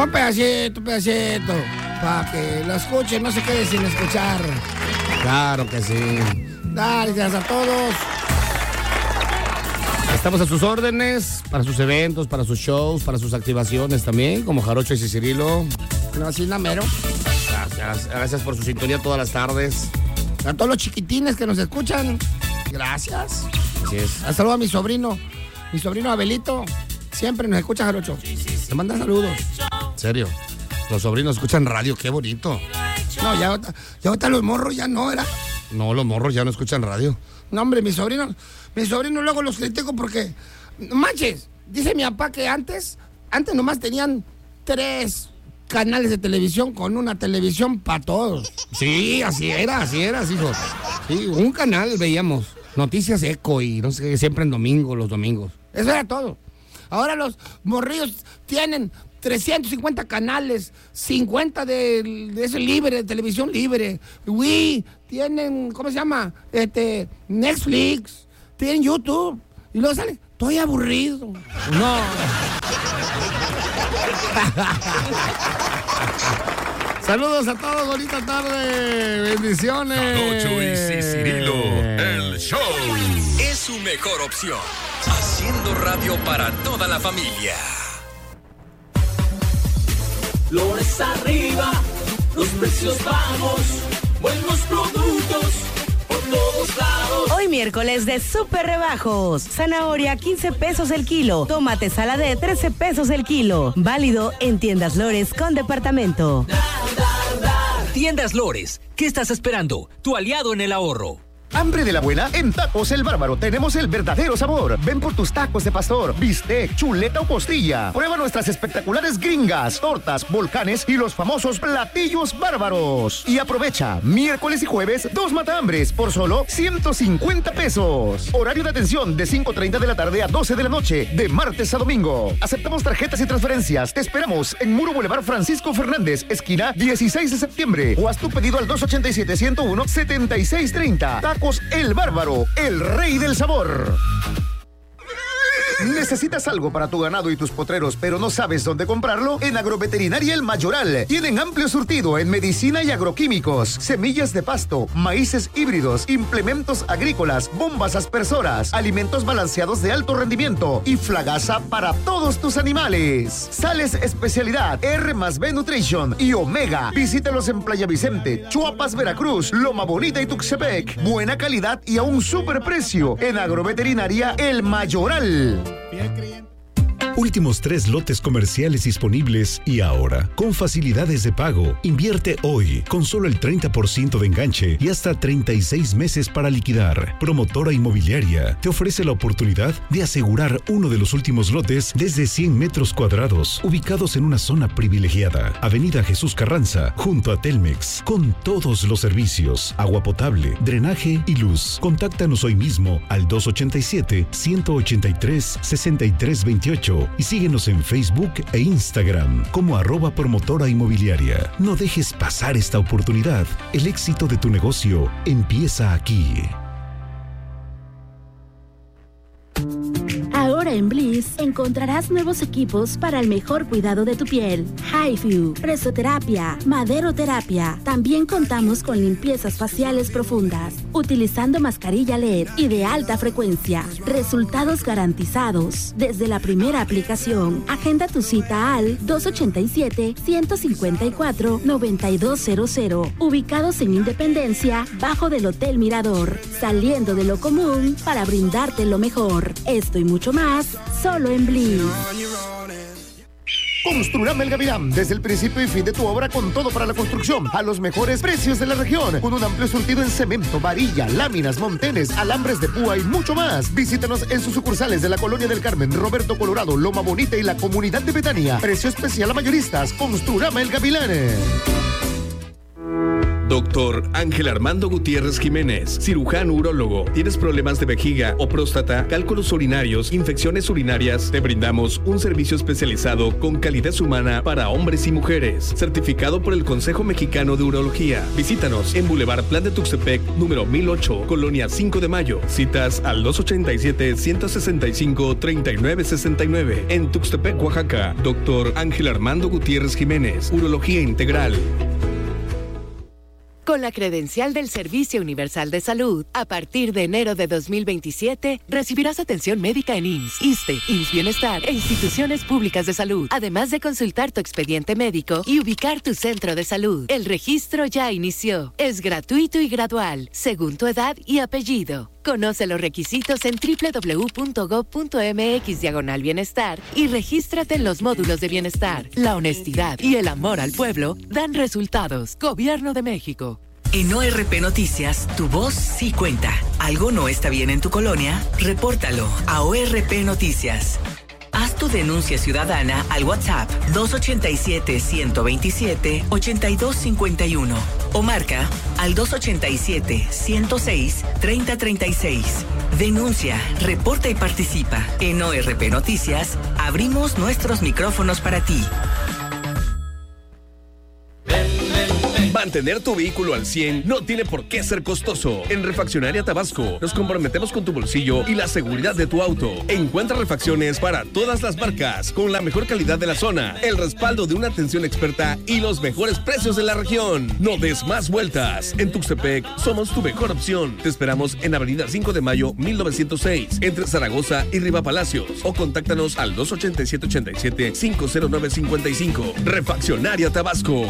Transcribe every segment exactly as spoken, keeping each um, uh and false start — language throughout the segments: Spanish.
Un pedacito, un pedacito. Para que lo escuchen, no se quede sin escuchar. Claro que sí. Dale, gracias a todos. Estamos a sus órdenes, para sus eventos, para sus shows, para sus activaciones también, como Jarocho y Cicirilo. No, así namero. Gracias, gracias por su sintonía todas las tardes. A todos los chiquitines que nos escuchan, gracias. Así es. Un saludo a mi sobrino, mi sobrino Abelito. Siempre nos escucha, Jarocho. Te manda saludos. En serio, los sobrinos escuchan radio, qué bonito. No, ya, ya ahorita los morros ya no, ¿era? No, los morros ya no escuchan radio. No, hombre, mis sobrinos, mis sobrinos luego los critico porque, no manches, dice mi papá que antes, antes nomás tenían tres canales de televisión con una televisión para todos. Sí, así era, así era, hijos. Sí, un canal veíamos, Noticias Eco y no sé, siempre en domingo, los domingos. Eso era todo. Ahora los morrillos tienen trescientos cincuenta canales, cincuenta de, de ese libre, de televisión libre. Wii, tienen, ¿cómo se llama? Este, Netflix, tienen YouTube. Y luego sale, estoy aburrido. No. Saludos a todos, bonita tarde, bendiciones. Jarocho y Cicirilo, el show. Es su mejor opción. Haciendo radio para toda la familia. Flores arriba, los precios bajos, buenos productos por todos lados. Hoy miércoles de súper rebajos. Zanahoria quince pesos el kilo. Tomate saladé trece pesos el kilo. Válido en Tiendas Lores con departamento. Dar, dar, dar. Tiendas Lores, ¿qué estás esperando? Tu aliado en el ahorro. ¿Hambre de la buena? En Tacos El Bárbaro tenemos el verdadero sabor. Ven por tus tacos de pastor, bistec, chuleta o costilla. Prueba nuestras espectaculares gringas, tortas, volcanes y los famosos platillos bárbaros. Y aprovecha, miércoles y jueves, dos matahambres por solo ciento cincuenta pesos. Horario de atención de cinco treinta de la tarde a doce de la noche, de martes a domingo. Aceptamos tarjetas y transferencias. Te esperamos en Muro Boulevard Francisco Fernández, esquina dieciséis de septiembre. O haz tu pedido al dos ochenta y siete, ciento uno, setenta y seis treinta. El Bárbaro, el rey del sabor. ¿Necesitas algo para tu ganado y tus potreros, pero no sabes dónde comprarlo? En Agroveterinaria El Mayoral tienen amplio surtido en medicina y agroquímicos, semillas de pasto, maíces híbridos, implementos agrícolas, bombas aspersoras, alimentos balanceados de alto rendimiento y flagaza para todos tus animales. Sales especialidad R más B Nutrition y Omega. Visítalos en Playa Vicente, Chuapas, Veracruz, Loma Bonita y Tuxtepec. Buena calidad y a un super precio en Agroveterinaria El Mayoral. Últimos tres lotes comerciales disponibles y ahora, con facilidades de pago. Invierte hoy, con solo el treinta por ciento de enganche y hasta treinta y seis meses para liquidar. Promotora Inmobiliaria te ofrece la oportunidad de asegurar uno de los últimos lotes desde cien metros cuadrados, ubicados en una zona privilegiada. Avenida Jesús Carranza, junto a Telmex, con todos los servicios, agua potable, drenaje y luz. Contáctanos hoy mismo al dos ochenta y siete, ciento ochenta y tres, sesenta y tres veintiocho y síguenos en Facebook e Instagram como arroba promotora inmobiliaria. No dejes pasar esta oportunidad. El éxito de tu negocio empieza aquí. Ahora en Bliss encontrarás nuevos equipos para el mejor cuidado de tu piel. HiFu, presoterapia, maderoterapia. También contamos con limpiezas faciales profundas, utilizando mascarilla L E D y de alta frecuencia. Resultados garantizados desde la primera aplicación. Agenda tu cita al dos ochenta y siete, ciento cincuenta y cuatro, noventa y dos cero cero. Ubicados en Independencia, bajo del Hotel Mirador. Saliendo de lo común para brindarte lo mejor. Esto y mucho más, solo en Bliss. Construrama El Gavilán, desde el principio y fin de tu obra con todo para la construcción, a los mejores precios de la región, con un amplio surtido en cemento, varilla, láminas, montenes, alambres de púa y mucho más. Visítanos en sus sucursales de la Colonia del Carmen, Roberto Colorado, Loma Bonita y la Comunidad de Betania. Precio especial a mayoristas, Construrama El Gavilán. Doctor Ángel Armando Gutiérrez Jiménez, cirujano urólogo. ¿Tienes problemas de vejiga o próstata, cálculos urinarios, infecciones urinarias? Te brindamos un servicio especializado con calidez humana para hombres y mujeres, certificado por el Consejo Mexicano de Urología. Visítanos en Boulevard Plan de Tuxtepec, número mil ocho, Colonia cinco de Mayo. Citas al dos ochenta y siete, ciento sesenta y cinco, treinta y nueve sesenta y nueve. En Tuxtepec, Oaxaca, Doctor Ángel Armando Gutiérrez Jiménez, Urología Integral. Con la credencial del Servicio Universal de Salud, a partir de enero de dos mil veintisiete, recibirás atención médica en I M S S, ISSSTE, I M S S Bienestar e instituciones públicas de salud, además de consultar tu expediente médico y ubicar tu centro de salud. El registro ya inició. Es gratuito y gradual, según tu edad y apellido. Conoce los requisitos en doble u doble u doble u punto gob punto eme equis diagonal bienestar y regístrate en los módulos de bienestar. La honestidad y el amor al pueblo dan resultados. Gobierno de México. En O R P Noticias, tu voz sí cuenta. ¿Algo no está bien en tu colonia? Repórtalo a O R P Noticias. Haz tu denuncia ciudadana al WhatsApp dos ochenta y siete, ciento veintisiete, ochenta y dos cincuenta y uno o marca al dos ochenta y siete, ciento seis, treinta treinta y seis. Denuncia, reporta y participa. En O R P Noticias, abrimos nuestros micrófonos para ti. Mantener tu vehículo al cien no tiene por qué ser costoso. En Refaccionaria Tabasco nos comprometemos con tu bolsillo y la seguridad de tu auto. Encuentra refacciones para todas las marcas con la mejor calidad de la zona, el respaldo de una atención experta y los mejores precios de la región. No des más vueltas. En Tuxtepec somos tu mejor opción. Te esperamos en Avenida cinco de Mayo mil novecientos seis, entre Zaragoza y Riva Palacios, o contáctanos al dos ochenta y siete, ochenta y siete, cinco cero nueve cincuenta y cinco. Refaccionaria Tabasco.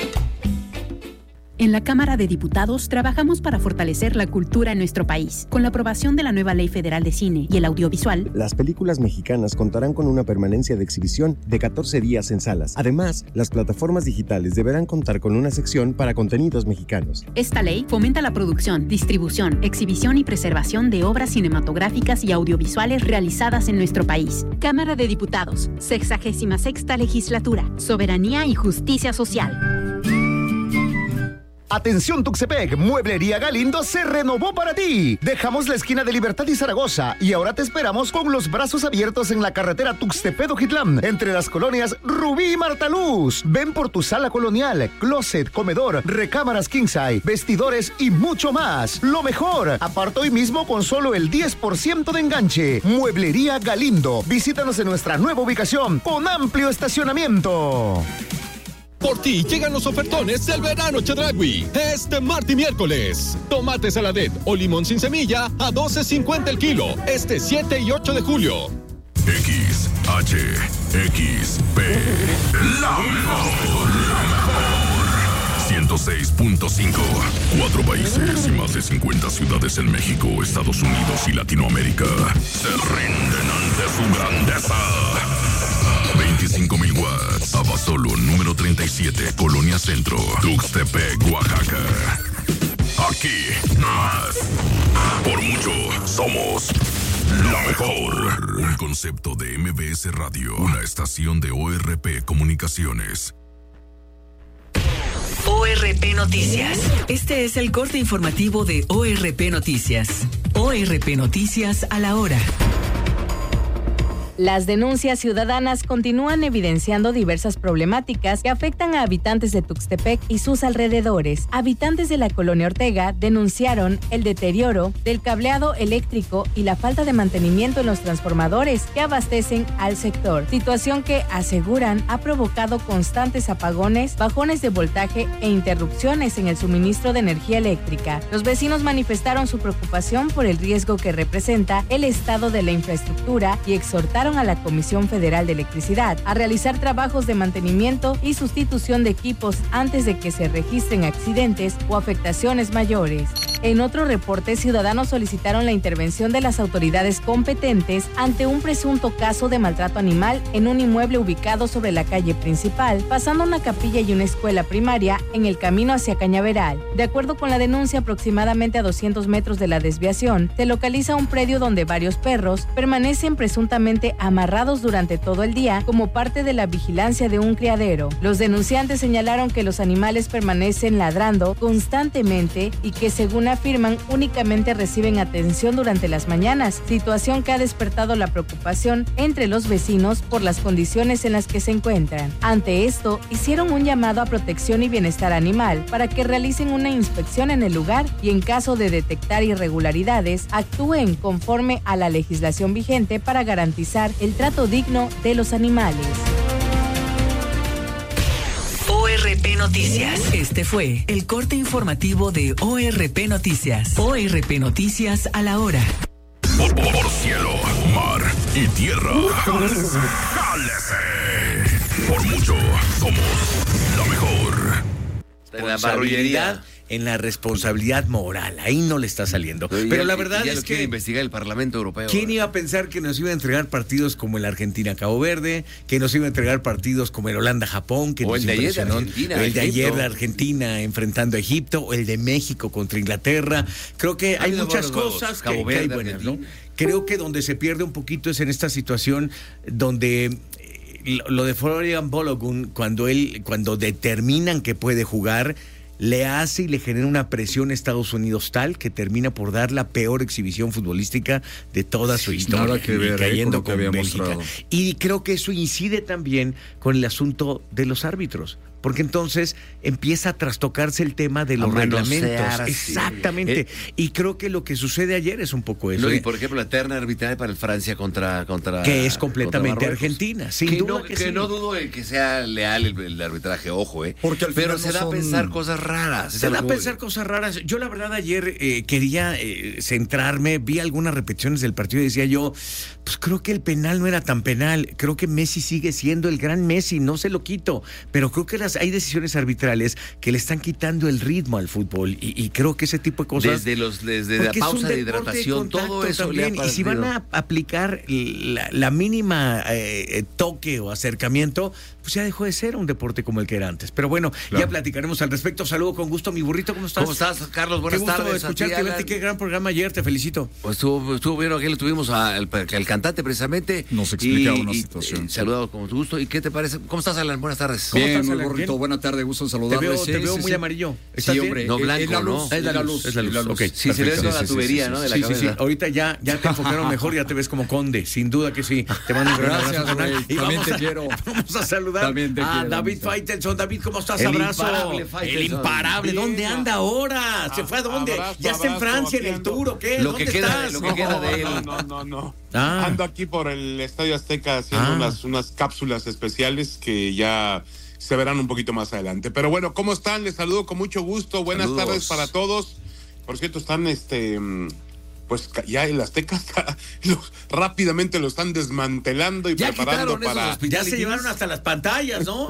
En la Cámara de Diputados trabajamos para fortalecer la cultura en nuestro país. Con la aprobación de la nueva Ley Federal de Cine y el Audiovisual, las películas mexicanas contarán con una permanencia de exhibición de catorce días en salas. Además, las plataformas digitales deberán contar con una sección para contenidos mexicanos. Esta ley fomenta la producción, distribución, exhibición y preservación de obras cinematográficas y audiovisuales realizadas en nuestro país. Cámara de Diputados, sexagésima sexta Legislatura, Soberanía y Justicia Social. Atención Tuxtepec, Mueblería Galindo se renovó para ti. Dejamos la esquina de Libertad y Zaragoza y ahora te esperamos con los brazos abiertos en la carretera Tuxtepec-Ojitlán, entre las colonias Rubí y Martaluz. Ven por tu sala colonial, closet, comedor, recámaras king-size, vestidores y mucho más. Lo mejor, aparta hoy mismo con solo el diez por ciento de enganche. Mueblería Galindo. Visítanos en nuestra nueva ubicación con amplio estacionamiento. Por ti llegan los ofertones del verano Chedraui. Este martes y miércoles. Tomate saladet o limón sin semilla a doce cincuenta el kilo. Este siete y ocho de julio. X, H, X, P. La mejor. La mejor. ciento seis punto cinco. Cuatro países y más de cincuenta ciudades en México, Estados Unidos y Latinoamérica se rinden ante su grandeza. veinticinco mil watts. Abasolo número treinta y siete, Colonia Centro, Tuxtepec, Oaxaca. Aquí, más. Por mucho, somos la mejor. Un concepto de M B S Radio, una estación de O R P Comunicaciones. O R P Noticias. Este es el corte informativo de O R P Noticias. O R P Noticias a la hora. Las denuncias ciudadanas continúan evidenciando diversas problemáticas que afectan a habitantes de Tuxtepec y sus alrededores. Habitantes de la colonia Ortega denunciaron el deterioro del cableado eléctrico y la falta de mantenimiento en los transformadores que abastecen al sector, situación que aseguran ha provocado constantes apagones, bajones de voltaje e interrupciones en el suministro de energía eléctrica. Los vecinos manifestaron su preocupación por el riesgo que representa el estado de la infraestructura y exhortaron a la Comisión Federal de Electricidad a realizar trabajos de mantenimiento y sustitución de equipos antes de que se registren accidentes o afectaciones mayores. En otro reporte, ciudadanos solicitaron la intervención de las autoridades competentes ante un presunto caso de maltrato animal en un inmueble ubicado sobre la calle principal, pasando una capilla y una escuela primaria en el camino hacia Cañaveral. De acuerdo con la denuncia, aproximadamente a doscientos metros de la desviación, se localiza un predio donde varios perros permanecen presuntamente amarrados durante todo el día como parte de la vigilancia de un criadero. Los denunciantes señalaron que los animales permanecen ladrando constantemente y que, según afirman, únicamente reciben atención durante las mañanas, situación que ha despertado la preocupación entre los vecinos por las condiciones en las que se encuentran. Ante esto, hicieron un llamado a Protección y Bienestar Animal para que realicen una inspección en el lugar y, en caso de detectar irregularidades, actúen conforme a la legislación vigente para garantizar el trato digno de los animales. O R P Noticias. Este fue el corte informativo de O R P Noticias. O R P Noticias a la hora. Por, por, por cielo, mar y tierra. ¡Jálese! Por mucho, somos la mejor. En la marrullería, en la responsabilidad moral, ahí no le está saliendo. Pero, Pero la verdad ya es lo que quiere investigar el Parlamento Europeo. ¿Quién iba a pensar que nos iba a entregar partidos como el Argentina-Cabo Verde, que nos iba a entregar partidos como el Holanda-Japón, que o nos el de ayer de impresionó, Argentina, o el de Egipto. ayer de Argentina enfrentando a Egipto, o el de México contra Inglaterra? Creo que Ha hay habido muchas buenos cosas juegos, que, Cabo que hay Verde, buenas, ¿no? Argentina. Creo que donde se pierde un poquito es en esta situación donde lo, lo de Florian Balogun, cuando él, cuando determinan que puede jugar, le hace y le genera una presión a Estados Unidos tal que termina por dar la peor exhibición futbolística de toda su historia. Nada que ver, cayendo eh, con lo que con había Bélgica. mostrado. Y creo que eso incide también con el asunto de los árbitros. Porque entonces empieza a trastocarse el tema de los A manosear, reglamentos. sí. Exactamente. Eh, y creo que lo que sucede ayer es un poco eso. No, y ¿eh? por ejemplo, la terna arbitral para el Francia contra... contra Que es completamente contra Marruecos. Argentina, sin que duda no, que que sí. no dudo en que sea leal el, el arbitraje, ojo, ¿eh? Porque al Pero final se no da son- a pensar cosas raras. Se Es da a algo- pensar cosas raras. Yo la verdad ayer eh, quería eh, centrarme, vi algunas repeticiones del partido y decía yo, pues creo que el penal no era tan penal. Creo que Messi sigue siendo el gran Messi, no se lo quito. Pero creo que las hay decisiones arbitrales que le están quitando el ritmo al fútbol y, y creo que ese tipo de cosas... Desde, los, desde la Porque es un pausa de deporte hidratación, contacto todo eso también, le ha y si van a aplicar la, la mínima eh, toque o acercamiento, pues ya dejó de ser un deporte como el que era antes. Pero bueno, Claro. ya platicaremos al respecto. Saludo con gusto, mi burrito, ¿cómo estás? ¿Cómo estás, Carlos? Buenas Qué gusto tardes. escucharte, A ti, verte, Alan. qué gran programa ayer, te felicito. Pues estuvo, estuvo bien, aquí lo tuvimos al, al cantante precisamente. Nos explicaba y- una y, situación, eh, sí. Saludado con mucho gusto. ¿Y qué te parece? ¿Cómo estás, Alan? Buenas tardes. Bien, ¿Cómo muy estás, Alan? burrito, ¿Bien? buena tarde, gusto en Te saludarles. veo, te Sí, veo sí, muy sí. amarillo. Sí, ¿Estás bien? hombre. No, es- blanco, es la ¿no? luz, Es la luz, es la luz. Ok, Sí, se le ve perfecto. con la tubería, ¿no? De la Sí, sí, sí. cabeza. Ahorita ya, ya te enfocaron mejor, ya te ves como conde, sin duda que sí. Te mando un gran Gracias, abrazo, güey. carnal. Y También vamos te a- quiero. Vamos a saludar También te a quiero, David amistad. Faitelson. David, ¿cómo estás? El Abrazo. imparable El Faitelson. imparable. Bien, ¿Dónde anda ahora? ¿Se fue a dónde? Abrazo, ¿Ya está en abrazo, Francia en el atiendo. tour o qué? Lo ¿Dónde que queda de- estás? lo que queda de él. No, no, no, no. Ah. Ando aquí por el Estadio Azteca haciendo Ah. unas, unas cápsulas especiales que ya se verán un poquito más adelante. Pero bueno, ¿cómo están? Les saludo con mucho gusto. Buenas Saludos. tardes para todos. Por cierto, están este mm, pues ca- ya el Azteca está- los- rápidamente lo están desmantelando y Ya preparando quitaron esos para. Ya hospitales. se llevaron hasta las pantallas, ¿no?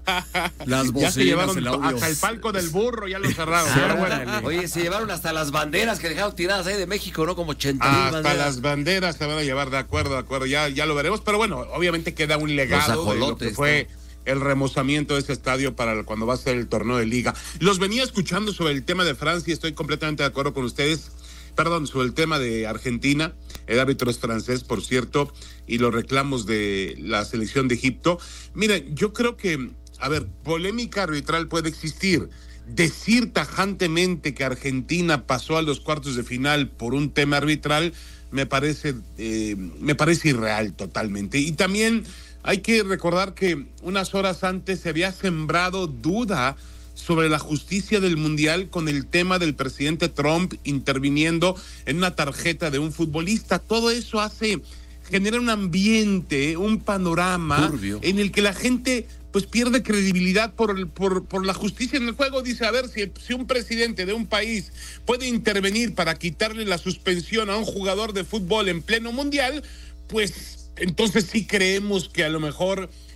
Las Ya bocinas, se llevaron el audio. hasta el palco del burro, ya lo cerraron. Sí, Pero bueno, ándale. Oye, se llevaron hasta las banderas que dejaron tiradas ahí de México, ¿no? Como ochenta mil hasta banderas. las banderas se van a llevar, de acuerdo, de acuerdo, ya, ya lo veremos, pero bueno, obviamente queda un legado de lo que ajolotes, fue el remozamiento de ese estadio para el- cuando va a ser el torneo de liga. Los venía escuchando sobre el tema de Francia, estoy completamente de acuerdo con ustedes, perdón, sobre el tema de Argentina, el árbitro es francés, por cierto, y los reclamos de la selección de Egipto. Miren, yo creo que, a ver, polémica arbitral puede existir. Decir tajantemente que Argentina pasó a los cuartos de final por un tema arbitral me parece, eh, me parece irreal totalmente. Y también hay que recordar que unas horas antes se había sembrado duda sobre la justicia del Mundial con el tema del presidente Trump interviniendo en una tarjeta de un futbolista. Todo eso hace, genera un ambiente, un panorama Turbio. en el que la gente pues pierde credibilidad por, el- por, por la justicia en el juego. Dice, a ver, si, si un presidente de un país puede intervenir para quitarle la suspensión a un jugador de fútbol en pleno Mundial, pues entonces sí creemos que a lo mejor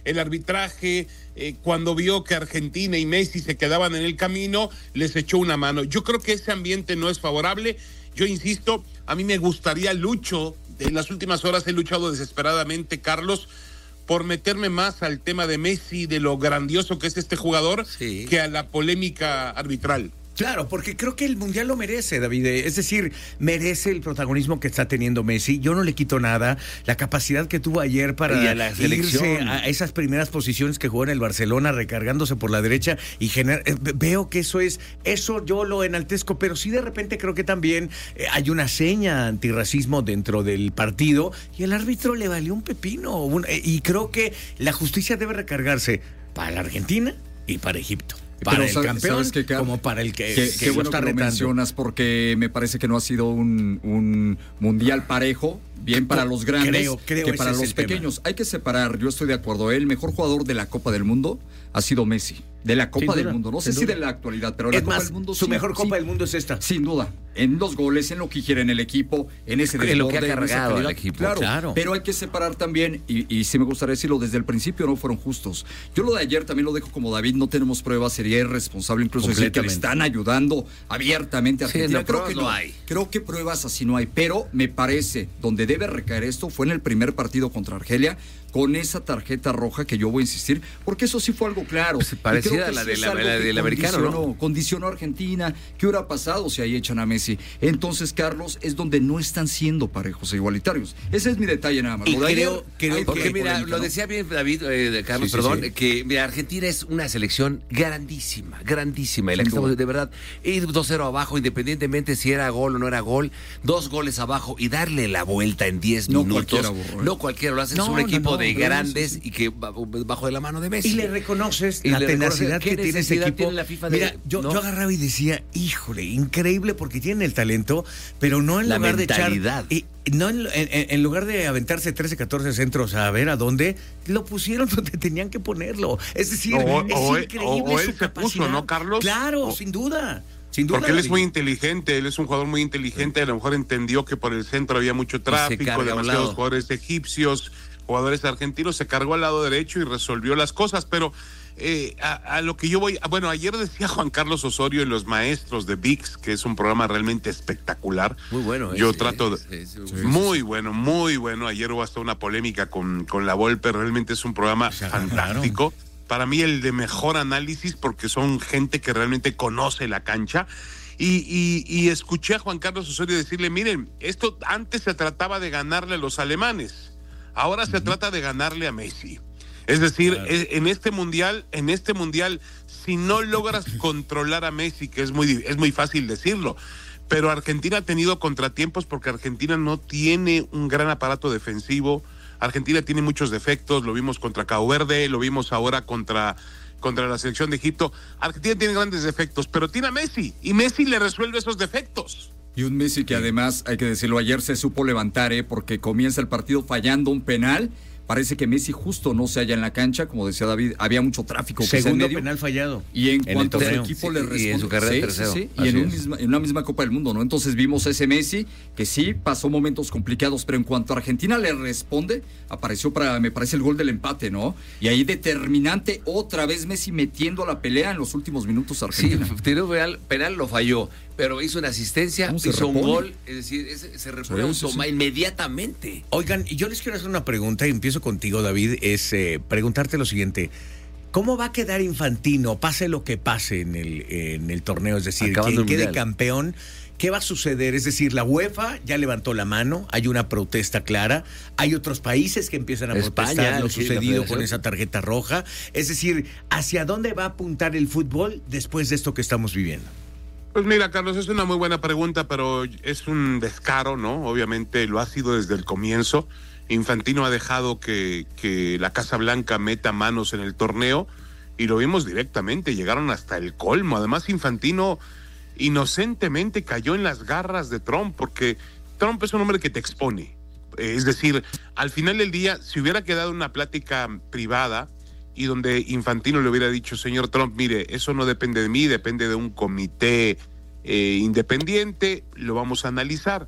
el arbitraje, eh, cuando vio que Argentina y Messi se quedaban en el camino, les echó una mano. Yo creo que ese ambiente no es favorable. Yo insisto, a mí me gustaría, Lucho, en las últimas horas he luchado desesperadamente, Carlos, por meterme más al tema de Messi, de lo grandioso que es este jugador, sí, que a la polémica arbitral. Claro, porque creo que el Mundial lo merece, David. Es decir, merece el protagonismo que está teniendo Messi. Yo no le quito nada. La capacidad que tuvo ayer para y a la irse a esas primeras posiciones que jugó en el Barcelona, recargándose por la derecha y generar... Veo que eso es... Eso yo lo enaltezco, pero sí de repente creo que también eh, hay una seña antirracismo dentro del partido y el árbitro le valió un pepino. Un, eh, y creo que la justicia debe recargarse para la Argentina y para Egipto. Para Pero el sabes, campeón, sabes que, como para el que, que, que qué lo bueno está que lo retando. mencionas, porque me parece que no ha sido un, un mundial parejo, bien para los grandes, creo, creo que para los pequeños. Tema. Hay que separar, yo estoy de acuerdo, el mejor jugador de la Copa del Mundo ha sido Messi, de la Copa del Mundo, no sé si de la actualidad, pero la es Copa más, del Mundo su sí, mejor Copa sí, del Mundo es esta. Sin duda, en los goles, en lo que quiere en el equipo, en ese desborde, en lo que ha cargado al equipo, claro, claro. Pero hay que separar también, y, y sí me gustaría decirlo, desde el principio no fueron justos. Yo lo de ayer también lo dejo como David, no tenemos pruebas, sería irresponsable incluso decir que le están ayudando abiertamente a Argentina. Sí, no, creo pruebas que no, no hay. Creo que pruebas así no hay, pero me parece, donde debe recaer esto fue en el primer partido contra Argelia, con esa tarjeta roja que yo voy a insistir, porque eso sí fue algo claro. Pues parecida a la, sí de la, la del americano, ¿no? Condicionó a Argentina. ¿Qué hubiera pasado si ahí echan a Messi? Entonces, Carlos, es donde no están siendo parejos e igualitarios. Ese es mi detalle nada más. Y lo de creo, ayer, creo porque mira, polémica, lo ¿no? decía bien David, eh, Carlos, Sí, sí, perdón, sí. que mira, Argentina es una selección grandísima, grandísima. Y la que Sin duda. estamos, de verdad, ir dos cero abajo, independientemente si era gol o no era gol, dos goles abajo y darle la vuelta en diez No minutos. cualquiera, burro, ¿eh? No cualquiera lo hace, No, es un no, equipo no, de no, grandes sí, sí. y que va- bajo de la mano de Messi. Y le reconoces Y la le tenacidad reconoces, ¿qué que tiene ese necesidad equipo. tiene la FIFA de- Mira, yo, ¿no? yo agarraba y decía, híjole, increíble porque tienen el talento, pero no en La lugar mentalidad. de echar... Y no en, en- en lugar de aventarse trece, catorce centros a ver a dónde, lo pusieron donde tenían que ponerlo. Es decir, O- es o- increíble o él su se capacidad. puso, ¿no, Carlos? Claro, O- sin duda. Sin duda. Porque él es David. muy inteligente, él es un jugador muy inteligente, a lo mejor entendió que por el centro había mucho tráfico, carga a un demasiados lado. jugadores egipcios, jugadores argentinos, se cargó al lado derecho y resolvió las cosas, pero eh, a, a lo que yo voy, bueno, ayer decía Juan Carlos Osorio en Los Maestros de V I X, que es un programa realmente espectacular. Muy bueno. Yo ese, trato de... ese, ese, ese. Muy bueno, muy bueno. Ayer hubo hasta una polémica con, con La Volpe, realmente es un programa fantástico. Para mí el de mejor análisis porque son gente que realmente conoce la cancha. Y, y, y escuché a Juan Carlos Osorio decirle, miren, esto antes se trataba de ganarle a los alemanes, ahora uh-huh. se trata de ganarle a Messi. Es decir, claro. en este mundial, en este mundial, si no logras controlar a Messi, que es muy, es muy fácil decirlo, pero Argentina ha tenido contratiempos porque Argentina no tiene un gran aparato defensivo. Argentina tiene muchos defectos, lo vimos contra Cabo Verde, lo vimos ahora contra, contra la selección de Egipto. Argentina tiene grandes defectos, pero tiene a Messi, y Messi le resuelve esos defectos. Y un Messi que además, hay que decirlo, ayer se supo levantar, ¿eh? Porque comienza el partido fallando un penal. Parece que Messi justo no se halla en la cancha, como decía David, había mucho tráfico. Segundo penal fallado. Y en, en cuanto a su torneo. equipo Sí, le y responde. en su carrera sí, tercero. Sí, sí. Y en, un misma, en una misma Copa del Mundo, ¿no? Entonces vimos a ese Messi que sí pasó momentos complicados, pero en cuanto a Argentina le responde, apareció para, me parece, el gol del empate, ¿no? Y ahí determinante, otra vez Messi metiendo la pelea en los últimos minutos a Argentina. Sí, tiró penal, penal, lo falló, pero hizo una asistencia, hizo repone? un gol, es decir, ese, se repone sí, sí, sí. inmediatamente. Oigan, yo les quiero hacer una pregunta y empiezo contigo, David, es eh, preguntarte lo siguiente. ¿Cómo va a quedar Infantino, pase lo que pase en el, en el torneo? Es decir, Acabando quien el quede mundial. campeón, ¿qué va a suceder? Es decir, la UEFA ya levantó la mano, hay una protesta clara, hay otros países que empiezan a España, protestar lo sí, la sucedido federación. con esa tarjeta roja. Es decir, ¿hacia dónde va a apuntar el fútbol después de esto que estamos viviendo? Pues mira, Carlos, es una muy buena pregunta, pero es un descaro, ¿no? Obviamente lo ha sido desde el comienzo. Infantino ha dejado que, que la Casa Blanca meta manos en el torneo y lo vimos directamente, llegaron hasta el colmo. Además, Infantino inocentemente cayó en las garras de Trump, porque Trump es un hombre que te expone. Es decir, al final del día, si hubiera quedado una plática privada y donde Infantino le hubiera dicho, señor Trump, mire, eso no depende de mí, depende de un comité eh, independiente, lo vamos a analizar.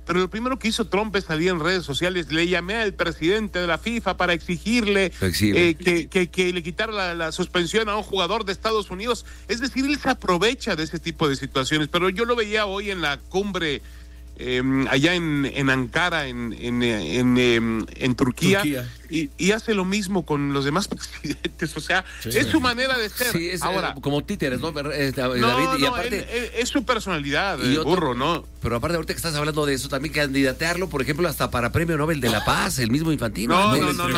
pero lo primero que hizo Trump es salir en redes sociales, le llamé al presidente de la FIFA para exigirle eh, que, que, que le quitara la, la suspensión a un jugador de Estados Unidos. Es decir, él se aprovecha de ese tipo de situaciones, pero yo lo veía hoy en la cumbre eh, allá en, en Ankara, en, en, en, en, en Turquía, Turquía. Y, y hace lo mismo con los demás presidentes, o sea, sí, es su manera de ser. Sí, es ahora eh, como títeres, ¿no? Eh, David, no, y no, aparte, él, él, es su personalidad, el otro, burro, ¿no? Pero aparte, ahorita que estás hablando de eso, también candidatearlo, por ejemplo, hasta para Premio Nobel de la Paz, el mismo Infantino. No, no, no,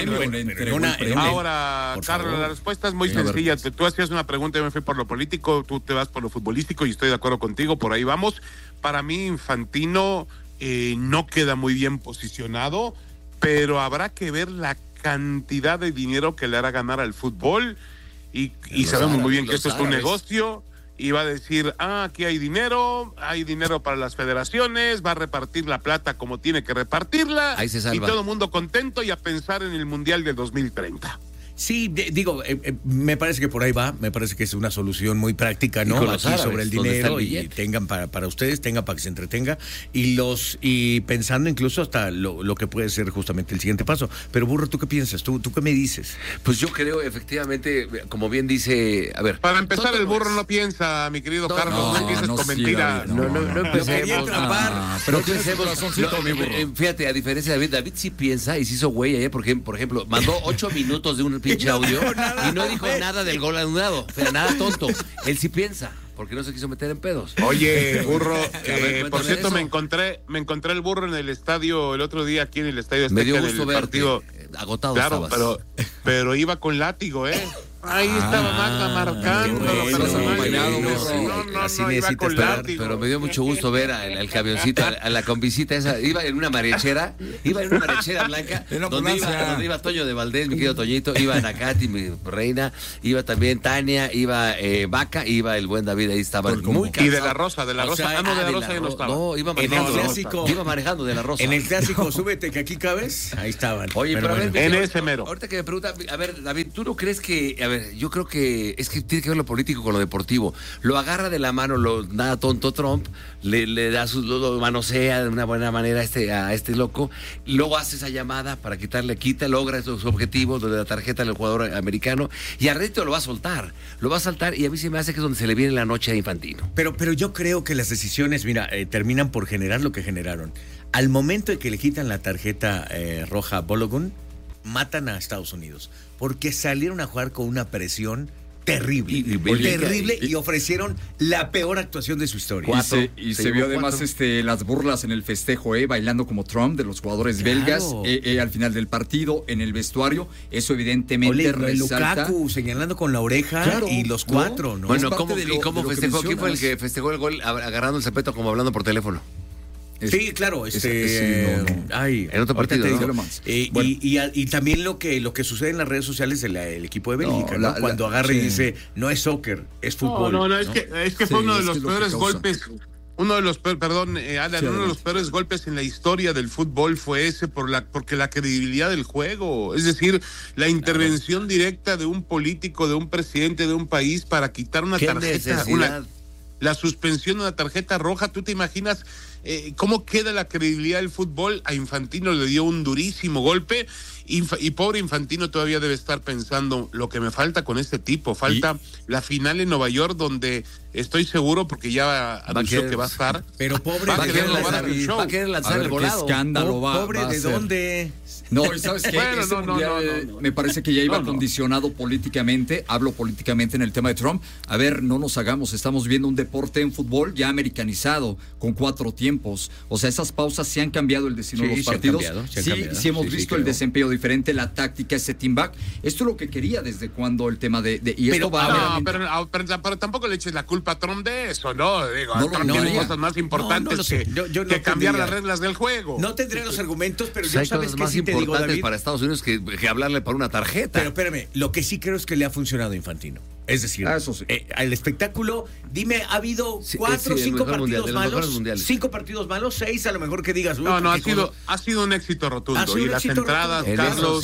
no, no. Ahora, Carlos, la respuesta es muy sí, sencilla. Tú hacías una pregunta, yo me fui por lo político, tú te vas por lo futbolístico y estoy de acuerdo contigo, por ahí vamos. Para mí, Infantino eh, no queda muy bien posicionado, pero habrá que ver la cantidad de dinero que le hará ganar al fútbol y, y sabemos árabes, muy bien que esto árabes. es un negocio y va a decir, ah, aquí hay dinero, hay dinero para las federaciones, va a repartir la plata como tiene que repartirla. Ahí se salva. Y todo el mundo contento y a pensar en el Mundial del dos mil treinta. Sí, de, digo, eh, eh, me parece que por ahí va, me parece que es una solución muy práctica, ¿no? Aquí árabes, sobre el dinero el y tengan para, para ustedes, tengan para que se entretenga y los y pensando incluso hasta lo, lo que puede ser justamente el siguiente paso. Pero Burro, ¿tú qué piensas? ¿Tú, tú qué me dices? Pues yo creo efectivamente, como bien dice, a ver. Para empezar, todo, el burro no piensa, mi querido no, Carlos, no, no empieces no, con sí, mentiras. No, no, no, no empecemos. Ah, pero no pensemos, no, fíjate, a diferencia de David, David sí piensa y se hizo güey ayer porque, por ejemplo, mandó ocho minutos de un pinche audio y no dijo nada del gol anulado, o sea, nada tonto. Él sí piensa, porque no se quiso meter en pedos. Oye, burro, eh, por cierto, me encontré me encontré el burro en el estadio el otro día aquí en el estadio Azteca. Me dio gusto en el verte, partido. Agotado claro, estabas. pero pero iba con látigo, ¿eh? Ahí ah, estaba Magda marcando, bueno, pero no, no, no, no, no, iba con látigo. Pero me dio mucho gusto ver al, al camioncito, a, a la convisita esa, iba en una mariachera, iba en una mariachera blanca, donde iba, donde iba Toño de Valdés, mi querido Toñito, iba Nakati, mi reina, iba también Tania, iba eh, Vaca, iba el buen David, ahí estaba muy cansado. Y de la Rosa, de la Rosa, o sea, ah, no, de la Rosa ya no estaba. No, iba manejando, en el clásico, iba manejando de la Rosa. En el clásico, súbete que aquí cabes, ahí estaban. Oye, pero, pero a ver, en ese mero. Ahorita que me pregunta, a ver, David, ¿tú no crees que, a ver, yo creo que es que tiene que ver lo político con lo deportivo? Lo agarra de la mano, lo nada tonto Trump, le, le da su, lo manosea de una buena manera a este, a este loco, luego hace esa llamada para quitarle, quita, logra sus objetivos, lo de la tarjeta del jugador americano, y al resto lo va a soltar, lo va a soltar, y a mí se me hace que es donde se le viene la noche a Infantino. Pero, pero yo creo que las decisiones, mira, eh, terminan por generar lo que generaron. Al momento de que le quitan la tarjeta eh, roja a Balogun, matan a Estados Unidos, porque salieron a jugar con una presión terrible, y, y, terrible y, y ofrecieron la peor actuación de su historia. Cuatro, y se, y se, se vio además este, las burlas en el festejo, eh, bailando como Trump de los jugadores claro. belgas, eh, eh, al final del partido, en el vestuario. Eso evidentemente Ole, resalta. Lukaku señalando con la oreja claro, y los cuatro, ¿no? ¿no? Bueno, ¿cómo, lo, ¿y cómo festejó? ¿Quién fue el que festejó el gol agarrando el zapeto como hablando por teléfono? Sí, claro, este, es, es, no, no. Ay, en otro partido, ¿no? Eh, bueno. y, y, y también lo que lo que sucede en las redes sociales del el equipo de Bélgica, no, ¿no? La, cuando agarra sí. y dice, no es soccer, es fútbol. No, no, no, es que, es que fue sí, uno de los peores golpes, uno de los peores, perdón, eh, Alan, sí, uno de los peores golpes en la historia del fútbol fue ese por la porque la credibilidad del juego, es decir, la intervención claro. directa de un político, de un presidente de un país para quitar una tarjeta, una, la suspensión de una tarjeta roja. ¿Tú te imaginas eh, cómo queda la credibilidad del fútbol? A Infantino le dio un durísimo golpe y, y pobre Infantino todavía debe estar pensando lo que me falta con este tipo. Falta ¿Y? la final en Nueva York, donde estoy seguro, porque ya anunció va que, que va a estar. Pero pobre, va a querer lanzar el show. Va a querer lanzar el volado. Qué escándalo va, pobre va a ¿de ser. dónde? No, ¿sabes qué? Bueno, Ese no, mundial, no, no, no, me parece que ya iba no, no. condicionado políticamente, hablo políticamente en el tema de Trump. A ver, no nos hagamos, estamos viendo un deporte en fútbol ya americanizado, con cuatro tiempos. O sea, esas pausas sí han cambiado el destino sí, de los partidos. Se han cambiado, se han sí, cambiado. sí hemos sí, visto sí, el desempeño diferente, la táctica, ese team back. Esto es lo que quería desde cuando el tema de... de y pero, esto va no, a pero, pero, pero tampoco le eches la culpa a Trump de eso, ¿no? Digo, no, Trump no, tiene no, cosas más importantes no, no que, yo, yo no que cambiar las reglas del juego. No tendré los argumentos, pero pues yo sabes que sí te digo, David, para Estados Unidos que, que hablarle por una tarjeta. Pero espérame, lo que sí creo es que le ha funcionado a Infantino. Es decir, ah, eso sí. eh, el espectáculo, dime, ha habido sí, cuatro, sí, cinco partidos mundial, malos, cinco partidos malos, seis a lo mejor que digas. No, no, ha sido, ha sido un éxito rotundo. Y las entradas, Carlos, sí.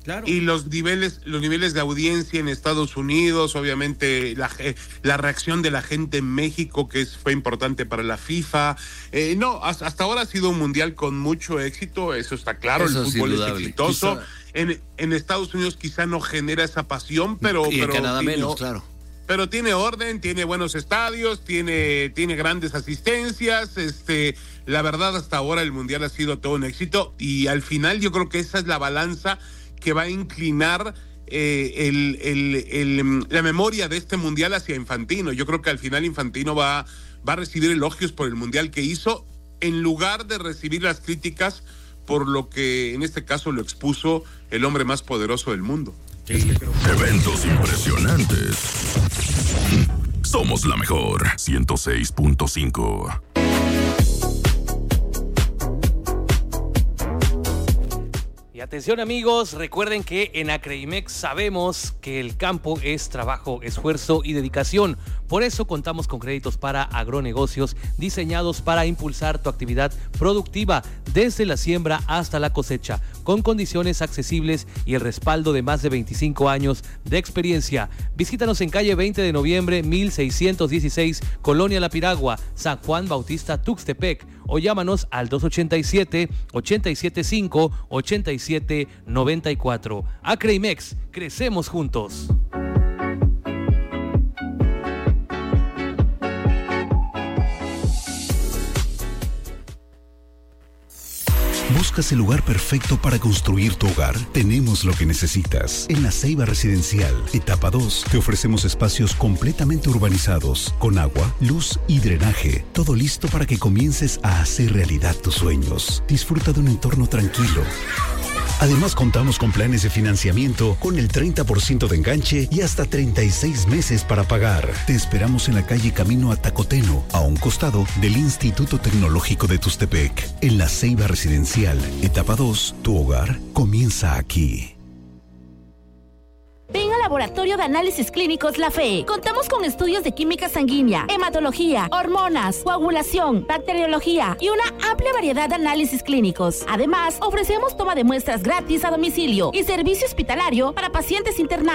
Claro. Y los niveles, los niveles de audiencia en Estados Unidos, obviamente la, la reacción de la gente en México, que es, fue importante para la FIFA. Eh, no, hasta, hasta ahora ha sido un mundial con mucho éxito, eso está claro, eso el fútbol es, es exitoso. Quizá... En, en Estados Unidos quizá no genera esa pasión, pero... Y en pero Canadá tiene, menos, claro. Pero tiene orden, tiene buenos estadios, tiene, tiene grandes asistencias, este... La verdad, hasta ahora el mundial ha sido todo un éxito y al final yo creo que esa es la balanza que va a inclinar eh, el, el, el, la memoria de este mundial hacia Infantino. Yo creo que al final Infantino va, va a recibir elogios por el mundial que hizo, en lugar de recibir las críticas por lo que en este caso lo expuso el hombre más poderoso del mundo. Sí. Eventos impresionantes. Somos la mejor. ciento seis punto cinco. Y atención amigos, recuerden que en Acreimex sabemos que el campo es trabajo, esfuerzo y dedicación. Por eso contamos con créditos para agronegocios diseñados para impulsar tu actividad productiva desde la siembra hasta la cosecha, con condiciones accesibles y el respaldo de más de veinticinco años de experiencia. Visítanos en calle veinte de noviembre, mil seiscientos dieciséis, Colonia La Piragua, San Juan Bautista, Tuxtepec, o llámanos al dos ochenta y siete, ochenta y siete cinco, ochenta y siete noventa y cuatro. Acreimex, crecemos juntos. ¿Buscas el lugar perfecto para construir tu hogar? Tenemos lo que necesitas. En La Ceiba Residencial, etapa dos, te ofrecemos espacios completamente urbanizados, con agua, luz y drenaje. Todo listo para que comiences a hacer realidad tus sueños. Disfruta de un entorno tranquilo. Además, contamos con planes de financiamiento con el treinta por ciento de enganche y hasta treinta y seis meses para pagar. Te esperamos en la calle Camino a Tacoteno, a un costado del Instituto Tecnológico de Tuxtepec. En La Ceiba Residencial, etapa dos, tu hogar comienza aquí. Ven al Laboratorio de Análisis Clínicos La Fe. Contamos con estudios de química sanguínea, hematología, hormonas, coagulación, bacteriología y una amplia variedad de análisis clínicos. Además, ofrecemos toma de muestras gratis a domicilio y servicio hospitalario para pacientes internados.